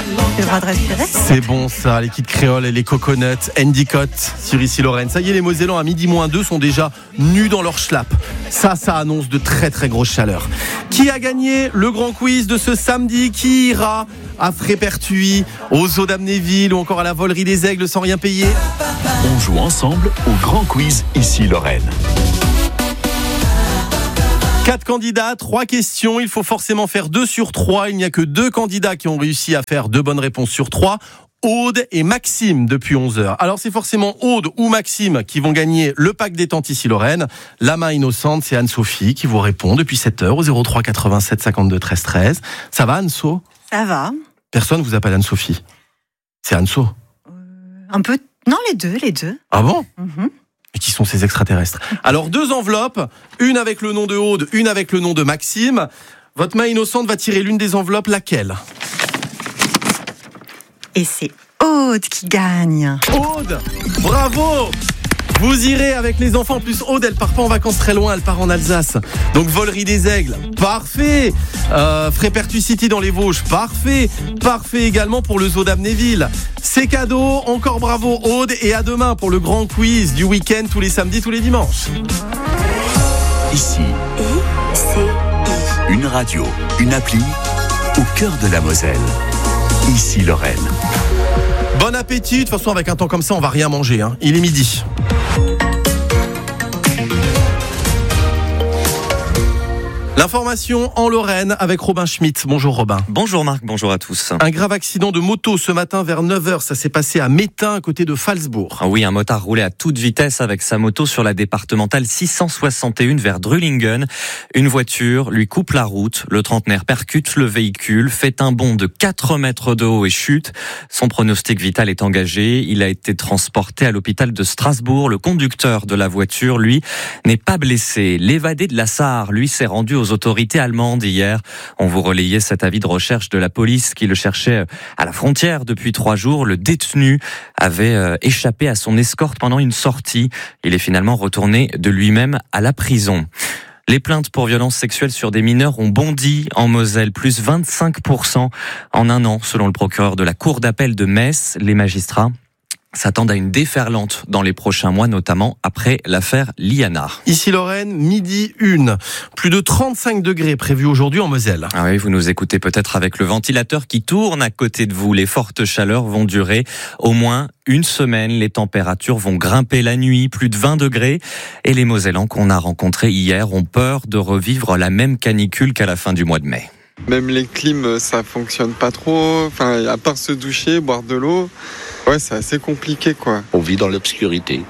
le droit de respirer. C'est bon ça, les Kid Créole et les Coconuts, Endicott sur Ici Lorraine. Ça y est, les Mosellans à 12:02 sont déjà nus dans leur schlapp. Ça annonce de très très grosses chaleurs. Qui a gagné le grand quiz de ce samedi? Qui ira à Frépertuis, aux Eaux d'Amnéville ou encore à la Volerie des Aigles sans rien payer? On joue ensemble au grand quiz Ici Lorraine. 4 candidats, 3 questions. Il faut forcément faire 2 sur 3. Il n'y a que 2 candidats qui ont réussi à faire 2 bonnes réponses sur 3. Aude et Maxime depuis 11h. Alors c'est forcément Aude ou Maxime qui vont gagner le pack détente Ici Lorraine. La main innocente, c'est Anne-Sophie qui vous répond depuis 7h au 03 87 52 13 13. Ça va Anne-So? Ça va. Personne vous appelle Anne-Sophie? C'est Anne-So? Un peu. Non, les deux. Ah bon? Mm-hmm. Et qui sont ces extraterrestres? Alors 2 enveloppes, une avec le nom de Aude, une avec le nom de Maxime. Votre main innocente va tirer l'une des enveloppes, laquelle? Et c'est Aude qui gagne. Aude, bravo! Vous irez avec les enfants. En plus, Aude, elle part pas en vacances très loin, elle part en Alsace. Donc, Volerie des Aigles, parfait. Frépertuis City dans les Vosges, parfait. Parfait également pour le zoo d'Amnéville. C'est cadeau. Encore bravo, Aude. Et à demain pour le grand quiz du week-end, tous les samedis, tous les dimanches. Ici, une radio, une appli, au cœur de la Moselle. Ici Lorraine. Bon appétit. De toute façon, avec un temps comme ça, on va rien manger. Il est midi. L'information en Lorraine avec Robin Schmitt. Bonjour Robin. Bonjour Marc, bonjour à tous. Un grave accident de moto ce matin vers 9h. Ça s'est passé à Métain, à côté de Phalsbourg. Oui, un motard roulait à toute vitesse avec sa moto sur la départementale 661 vers Drulingen. Une voiture lui coupe la route. Le trentenaire percute le véhicule, fait un bond de 4 mètres de haut et chute. Son pronostic vital est engagé. Il a été transporté à l'hôpital de Strasbourg. Le conducteur de la voiture, lui, n'est pas blessé. L'évadé de la Sarre, lui, s'est rendu aux autorités allemandes hier. On vous relayait cet avis de recherche de la police qui le cherchait à la frontière depuis 3 jours. Le détenu avait échappé à son escorte pendant une sortie. Il est finalement retourné de lui-même à la prison. Les plaintes pour violences sexuelles sur des mineurs ont bondi en Moselle, plus 25% en un an, selon le procureur de la cour d'appel de Metz. Les magistrats s'attendent à une déferlante dans les prochains mois, notamment après l'affaire Liana. Ici Lorraine, 12h01. Plus de 35 degrés prévus aujourd'hui en Moselle. Ah oui, vous nous écoutez peut-être avec le ventilateur qui tourne à côté de vous. Les fortes chaleurs vont durer au moins une semaine. Les températures vont grimper la nuit, plus de 20 degrés. Et les Mosellans qu'on a rencontrés hier ont peur de revivre la même canicule qu'à la fin du mois de mai. Même les clims, ça fonctionne pas trop. Enfin, à part se doucher, boire de l'eau. Ouais, c'est assez compliqué, quoi. On vit dans l'obscurité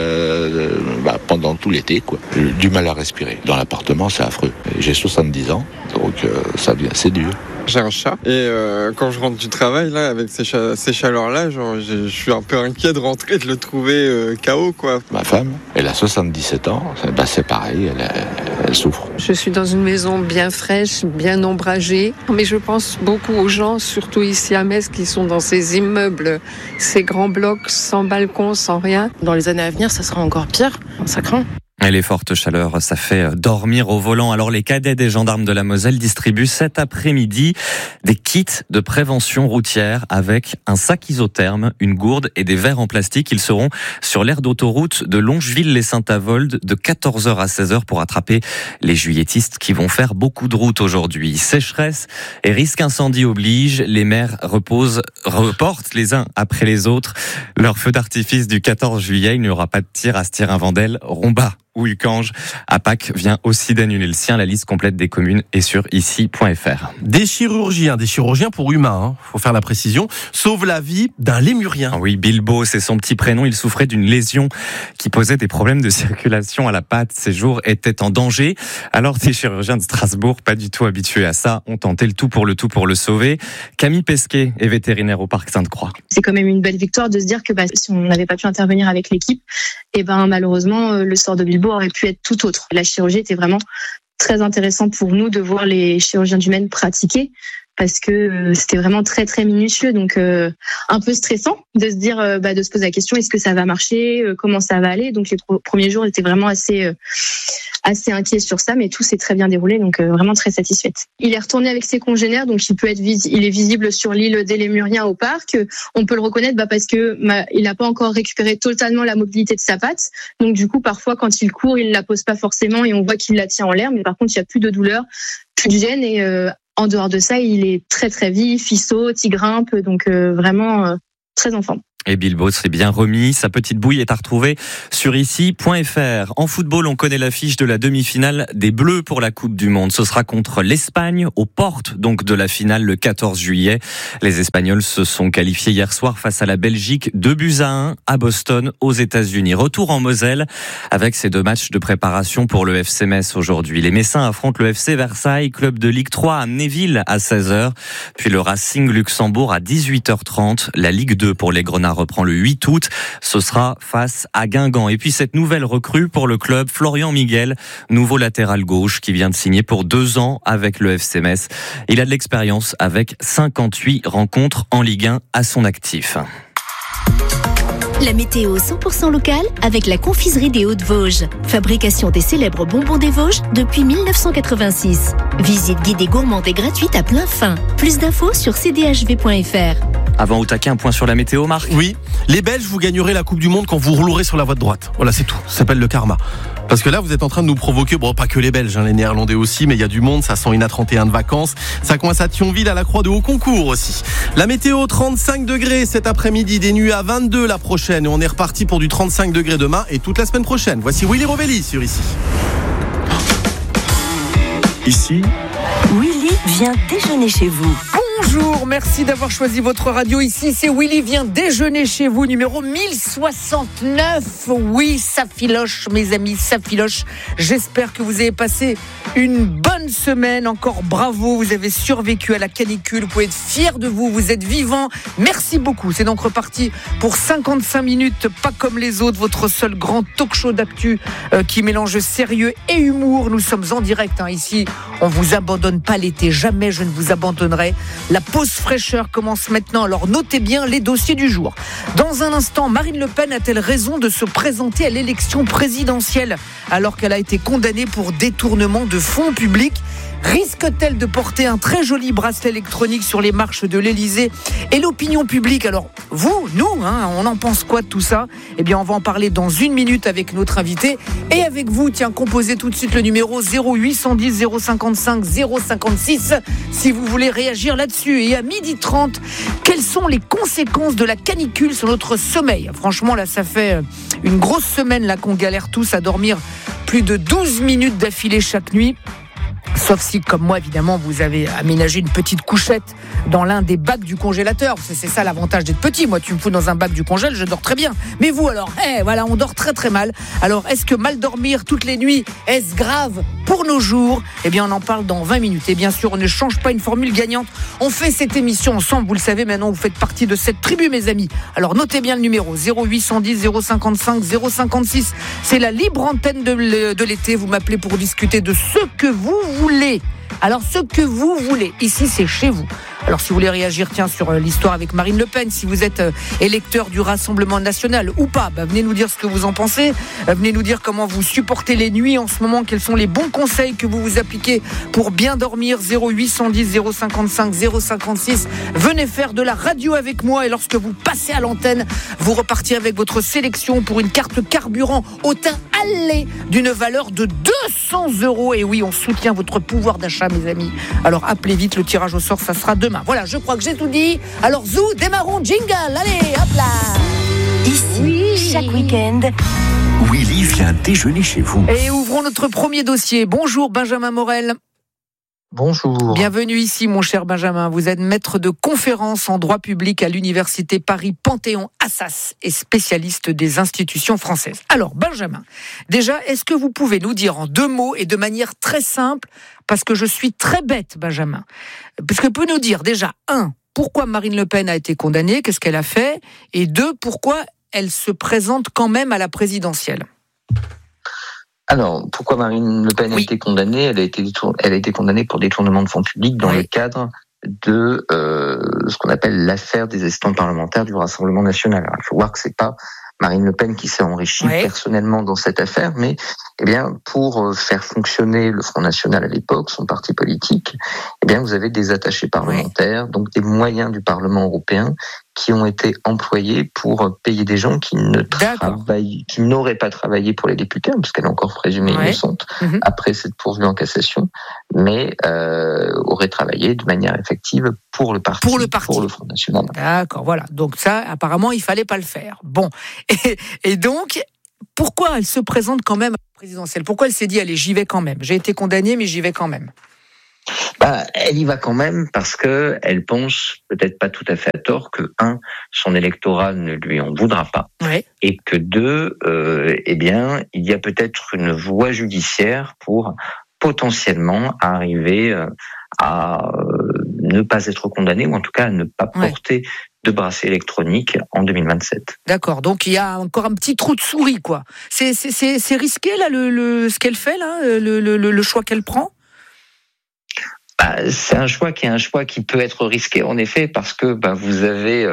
pendant tout l'été, quoi. J'ai du mal à respirer. Dans l'appartement, c'est affreux. J'ai 70 ans, donc c'est dur. J'ai un chat et quand je rentre du travail là avec ces chaleurs-là, je suis un peu inquiet de rentrer et de le trouver KO, quoi. Ma femme, elle a 77 ans, c'est pareil, elle souffre. Je suis dans une maison bien fraîche, bien ombragée, mais je pense beaucoup aux gens, surtout ici à Metz, qui sont dans ces immeubles, ces grands blocs sans balcon, sans rien. Dans les années à venir, ça sera encore pire, ça craint. Et les fortes chaleurs, ça fait dormir au volant. Alors les cadets des gendarmes de la Moselle distribuent cet après-midi des kits de prévention routière avec un sac isotherme, une gourde et des verres en plastique. Ils seront sur l'aire d'autoroute de Longeville-les-Saint-Avold de 14h à 16h pour attraper les juilletistes qui vont faire beaucoup de route aujourd'hui. Sécheresse et risque incendie oblige. Les maires reportent les uns après les autres leur feu d'artifice du 14 juillet. Il n'y aura pas de tir à Stirin-Vendel, Romba ou Ucange. APAC vient aussi d'annuler le sien. La liste complète des communes est sur ici.fr. Des chirurgiens pour humains, faut faire la précision, sauvent la vie d'un lémurien. Oui, Bilbo, c'est son petit prénom. Il souffrait d'une lésion qui posait des problèmes de circulation à la patte. Ses jours étaient en danger. Alors, des chirurgiens de Strasbourg, pas du tout habitués à ça, ont tenté le tout pour le sauver. Camille Pesquet est vétérinaire au Parc Sainte-Croix. C'est quand même une belle victoire de se dire que si on n'avait pas pu intervenir avec l'équipe, malheureusement, le sort de Bilbo aurait pu être tout autre. La chirurgie était vraiment très intéressant pour nous de voir les chirurgiens du Maine pratiquer, parce que c'était vraiment très très minutieux, donc un peu stressant de se dire, de se poser la question, est-ce que ça va marcher, comment ça va aller. Donc les premiers jours étaient vraiment assez inquiet sur ça, mais tout s'est très bien déroulé, donc vraiment très satisfaite. Il est retourné avec ses congénères, donc il est visible sur l'île des Lémuriens au parc. On peut le reconnaître parce que il n'a pas encore récupéré totalement la mobilité de sa patte, donc du coup parfois quand il court, il la pose pas forcément et on voit qu'il la tient en l'air, mais par contre il n'y a plus de douleur, plus de gêne, et en dehors de ça, il est très très vif, il saute, il grimpe, donc vraiment très en forme. Et Bilbao s'est bien remis. Sa petite bouille est à retrouver sur ici.fr. En football, on connaît l'affiche de la demi-finale des Bleus pour la Coupe du Monde. Ce sera contre l'Espagne, aux portes donc de la finale le 14 juillet. Les Espagnols se sont qualifiés hier soir face à la Belgique 2-1 à Boston, aux États-Unis. Retour en Moselle avec ces 2 matchs de préparation pour le FC Metz aujourd'hui. Les Messins affrontent le FC Versailles, club de Ligue 3 à Amnéville à 16h. Puis le Racing Luxembourg à 18h30. La Ligue 2 pour les Grenats reprend le 8 août. Ce sera face à Guingamp. Et puis cette nouvelle recrue pour le club, Florian Miguel, nouveau latéral gauche qui vient de signer pour 2 ans avec le FC Metz. Il a de l'expérience avec 58 rencontres en Ligue 1 à son actif. La météo 100% locale avec la confiserie des Hauts-de-Vosges. Fabrication des célèbres bonbons des Vosges depuis 1986. Visite guidée gourmande et gratuite à plein fin. Plus d'infos sur cdhv.fr. Avant au taquet, un point sur la météo, Marc. Oui, les Belges, vous gagnerez la Coupe du Monde quand vous roulerez sur la voie de droite. Voilà, c'est tout. Ça s'appelle le karma. Parce que là, vous êtes en train de nous provoquer, pas que les Belges, les Néerlandais aussi, mais il y a du monde, ça sent une A31 de vacances. Ça coince à Thionville, à la Croix de Haut-Concours aussi. La météo, 35 degrés cet après-midi, des nuits à 22 la prochaine. Et on est reparti pour du 35 degrés demain et toute la semaine prochaine. Voici Willy Rovelli sur Ici. Ici, Willy vient déjeuner chez vous. Bonjour, merci d'avoir choisi votre radio ici. C'est Willy vient déjeuner chez vous, numéro 1069. Oui, ça filoche, mes amis, ça filoche. J'espère que vous avez passé une bonne semaine. Encore bravo, vous avez survécu à la canicule. Vous pouvez être fiers de vous, vous êtes vivants. Merci beaucoup. C'est donc reparti pour 55 minutes, pas comme les autres. Votre seul grand talk show d'actu qui mélange sérieux et humour. Nous sommes en direct ici. On vous abandonne pas l'été. Jamais je ne vous abandonnerai. La pause fraîcheur commence maintenant, alors notez bien les dossiers du jour. Dans un instant, Marine Le Pen a-t-elle raison de se présenter à l'élection présidentielle alors qu'elle a été condamnée pour détournement de fonds publics ? Risque-t-elle de porter un très joli bracelet électronique sur les marches de l'Elysée ? Et l'opinion publique, alors vous, nous, on en pense quoi de tout ça ? Eh bien, on va en parler dans 1 minute avec notre invité. Et avec vous, composez tout de suite le numéro 0810 055 056 si vous voulez réagir là-dessus. Et à 12h30, quelles sont les conséquences de la canicule sur notre sommeil ? Franchement, là, ça fait une grosse semaine là qu'on galère tous à dormir plus de 12 minutes d'affilée chaque nuit. Sauf si, comme moi, évidemment, vous avez aménagé une petite couchette dans l'un des bacs du congélateur. C'est ça l'avantage d'être petit. Moi, tu me fous dans un bac du congèle, je dors très bien. Mais vous, alors, voilà, on dort très très mal. Alors, est-ce que mal dormir toutes les nuits, est-ce grave pour nos jours ? Eh bien, on en parle dans 20 minutes. Et bien sûr, on ne change pas une formule gagnante. On fait cette émission ensemble, vous le savez, maintenant, vous faites partie de cette tribu, mes amis. Alors, notez bien le numéro 0810 055 056. C'est la libre antenne de l'été. Vous m'appelez pour discuter de ce que vous voulez. Alors, ce que vous voulez, ici, c'est chez vous. Alors, si vous voulez réagir, sur l'histoire avec Marine Le Pen, si vous êtes électeur du Rassemblement National ou pas, venez nous dire ce que vous en pensez. Venez nous dire comment vous supportez les nuits en ce moment, quels sont les bons conseils que vous vous appliquez pour bien dormir. 0810 055 056. Venez faire de la radio avec moi et lorsque vous passez à l'antenne, vous repartirez avec votre sélection pour une carte carburant au teint allé d'une valeur de 200 €. Et oui, on soutient votre pouvoir d'achat, mes amis. Alors, appelez vite, le tirage au sort, ça sera demain. Voilà, je crois que j'ai tout dit. Alors, Zou, démarrons, jingle. Allez, hop là. Ici, chaque week-end, Willy vient déjeuner chez vous. Et ouvrons notre premier dossier. Bonjour, Benjamin Morel. Bonjour. Bienvenue ici, mon cher Benjamin. Vous êtes maître de conférences en droit public à l'université Paris-Panthéon-Assas et spécialiste des institutions françaises. Alors, Benjamin, déjà, est-ce que vous pouvez nous dire en 2 mots et de manière très simple, parce que je suis très bête, Benjamin, parce que vous pouvez nous dire déjà, 1, pourquoi Marine Le Pen a été condamnée, qu'est-ce qu'elle a fait, et 2, pourquoi elle se présente quand même à la présidentielle ? Alors, pourquoi Marine Le Pen a été condamnée ? Elle a été condamnée pour détournement de fonds publics dans le cadre de ce qu'on appelle l'affaire des assistants parlementaires du Rassemblement national. Alors, il faut voir que c'est pas Marine Le Pen qui s'est enrichie personnellement dans cette affaire, mais pour faire fonctionner le Front National à l'époque, son parti politique, vous avez des attachés parlementaires, donc des moyens du Parlement européen qui ont été employés pour payer des gens qui n'auraient pas travaillé pour les députés, parce qu'elle est encore présumée innocente après cette pourvue en cassation, mais auraient travaillé de manière effective pour le parti, pour le Front National. D'accord, voilà. Donc ça, apparemment, il fallait pas le faire. Bon, et donc, pourquoi elle se présente quand même à la présidentielle ? Pourquoi elle s'est dit, allez, j'y vais quand même. J'ai été condamnée, mais j'y vais quand même. Elle y va quand même parce que elle pense, peut-être pas tout à fait à tort, que son électorat ne lui en voudra pas, et que il y a peut-être une voie judiciaire pour potentiellement arriver à ne pas être condamné, ou en tout cas à ne pas porter de bracelet électronique en 2027. D'accord, donc il y a encore un petit trou de souris, quoi. C'est risqué là, ce qu'elle fait là, le choix qu'elle prend. C'est un choix qui peut être risqué, en effet, parce que vous avez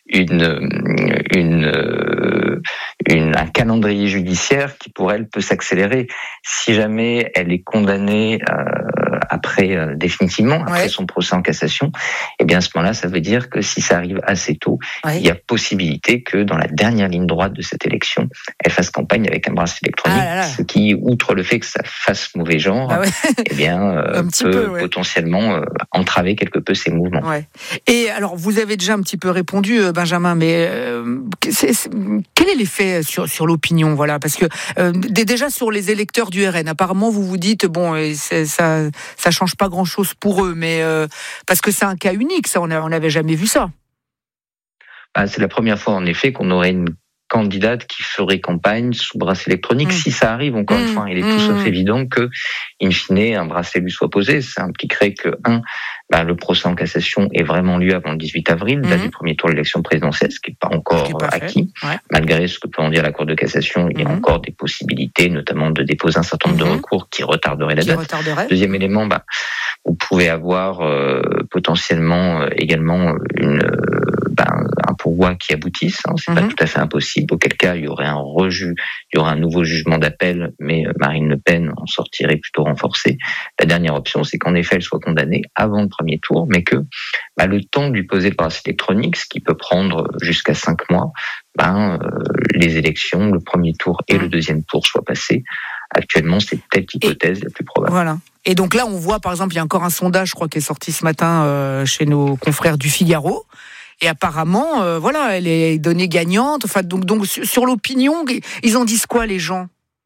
un calendrier judiciaire qui, pour elle, peut s'accélérer. Si jamais elle est condamnée définitivement après son procès en cassation, à ce moment-là, ça veut dire que si ça arrive assez tôt, il y a possibilité que dans la dernière ligne droite de cette élection, elle fasse campagne avec un bracelet électronique, ce qui, outre le fait que ça fasse mauvais genre, peut potentiellement entraver quelque peu ses mouvements. Et alors, vous avez déjà un petit peu répondu, Benjamin, mais quel est l'effet sur l'opinion, voilà, parce que déjà sur les électeurs du RN, apparemment vous vous dites ça change pas grand-chose pour eux, mais parce que c'est un cas unique, ça, on n'avait jamais vu ça. C'est la première fois, en effet, qu'on aurait une candidate qui ferait campagne sous bracelet électronique. Si ça arrive, encore une fois, il est tout sauf évident que, in fine, un bracelet lui soit posé. Ça impliquerait que, le procès en cassation ait vraiment lieu avant le 18 avril, date du premier tour de l'élection présidentielle, ce qui n'est pas encore acquis. Malgré ce que peut en dire la Cour de cassation, il y a encore des possibilités, notamment de déposer un certain nombre de recours qui retarderaient la date. Deuxième élément, vous pouvez avoir potentiellement également un pourvoi qui aboutisse, c'est pas tout à fait impossible, auquel cas il y aurait un nouveau jugement d'appel, mais Marine Le Pen en sortirait plutôt renforcée. La dernière option, c'est qu'en effet elle soit condamnée avant le premier tour, mais que le temps de lui poser le bracelet électronique, ce qui peut prendre jusqu'à 5 mois, les élections, le premier tour et le deuxième tour soient passés. Actuellement, c'est peut-être l'hypothèse la plus probable. Voilà. Et donc là, on voit, par exemple, il y a encore un sondage, je crois, qui est sorti ce matin chez nos confrères du Figaro. Et apparemment, elle est donnée gagnante. Enfin, donc sur l'opinion, ils en disent quoi, les gens ?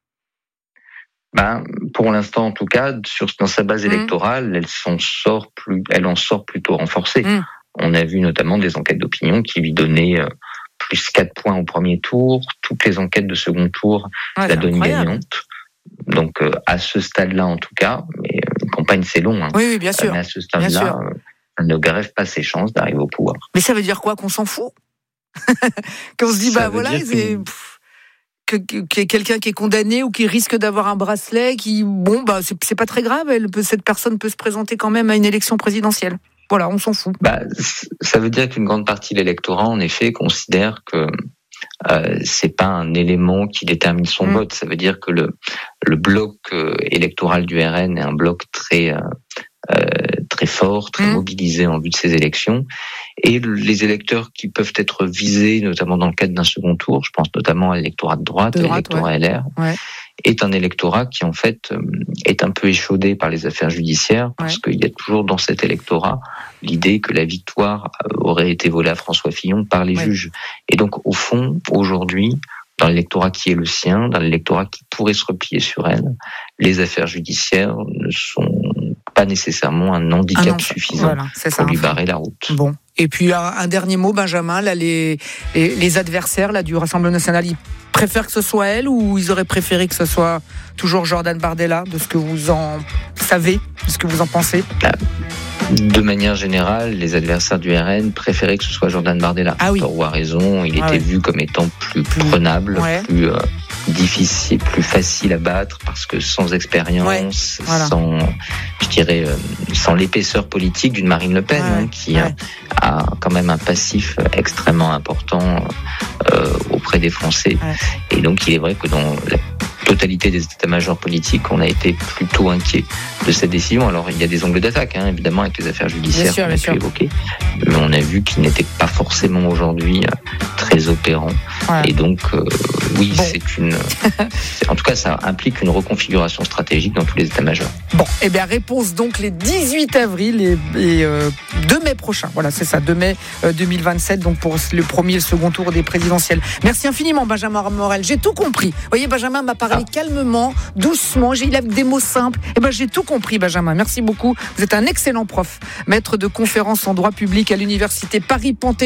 Pour l'instant, en tout cas, dans sa base électorale, elle en sort plutôt renforcée. On a vu notamment des enquêtes d'opinion qui lui donnaient plus 4 points au premier tour. Toutes les enquêtes de second tour la donnent gagnante. Donc, à ce stade-là, en tout cas, mais une campagne, c'est long. Oui, bien sûr. Mais à ce stade-là, elle ne grève pas ses chances d'arriver au pouvoir. Mais ça veut dire quoi, qu'on s'en fout ? Qu'on se dit, que quelqu'un qui est condamné ou qui risque d'avoir un bracelet, c'est pas très grave, cette personne peut se présenter quand même à une élection présidentielle. Voilà, on s'en fout. Ça veut dire qu'une grande partie de l'électorat, en effet, considère que c'est pas un élément qui détermine son vote. Ça veut dire que le bloc électoral du RN est un bloc très fort, très mobilisé en vue de ces élections. Et les électeurs qui peuvent être visés, notamment dans le cadre d'un second tour, je pense notamment à l'électorat de droite, à l'électorat LR, est un électorat qui, en fait, est un peu échaudé par les affaires judiciaires, parce qu'il y a toujours dans cet électorat l'idée que la victoire aurait été volée à François Fillon par les juges. Et donc, au fond, aujourd'hui, dans l'électorat qui est le sien, dans l'électorat qui pourrait se replier sur elle, les affaires judiciaires ne sont pas nécessairement un handicap suffisant pour lui barrer la route. Bon. Et puis un dernier mot, Benjamin, là, les adversaires là, du Rassemblement national, ils préfèrent que ce soit elle ou ils auraient préféré que ce soit toujours Jordan Bardella, de ce que vous en savez, de ce que vous en pensez? De manière générale, les adversaires du RN préféraient que ce soit Jordan Bardella. Ah oui. Tort ou à raison, il était vu comme étant plus prenable, difficile, plus facile à battre parce que sans expérience, sans l'épaisseur politique d'une Marine Le Pen, qui a quand même un passif extrêmement important auprès des Français. Et donc, il est vrai que dans la totalité des états-majors politiques, on a été plutôt inquiet de cette décision. Alors, il y a des angles d'attaque, évidemment, avec les affaires judiciaires qu'on a pu évoquer, mais on a vu qu'ils n'étaient pas forcément aujourd'hui très opérants. Et donc, en tout cas, ça implique une reconfiguration stratégique dans tous les états-majors. Bon, et bien, réponse donc les 18 avril et 2 mai prochain. Voilà, c'est ça, 2 mai 2027, donc pour le premier et le second tour des présidentielles. Merci infiniment, Benjamin Morel. J'ai tout compris. Vous voyez, Benjamin m'a parlé calmement, doucement, il a des mots simples. Et ben, j'ai tout compris, Benjamin. Merci beaucoup. Vous êtes un excellent prof, maître de conférences en droit public à l'université Paris-Panthéon.